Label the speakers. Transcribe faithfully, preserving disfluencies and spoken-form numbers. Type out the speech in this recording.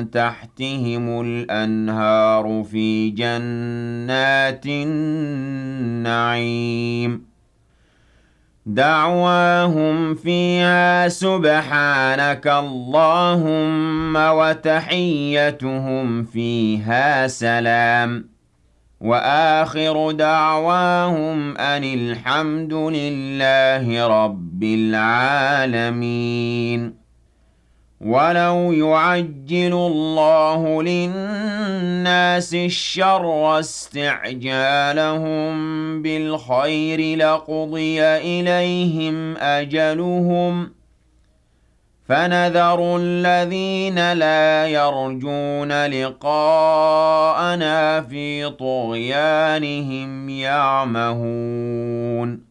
Speaker 1: تحتهم الأنهار في جنات النعيم دعواهم فيها سبحانك اللهم وتحيتهم فيها سلام وآخر دعواهم أن الحمد لله رب العالمين ولو يعجل الله للناس الشر استعجالهم بالخير لقضي إليهم أجلهم فنذر الذين لا يرجون لقاءنا في طغيانهم يعمهون